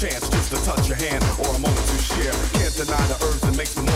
chance just to touch your hand or a moment to share. Can't deny the urge that makes me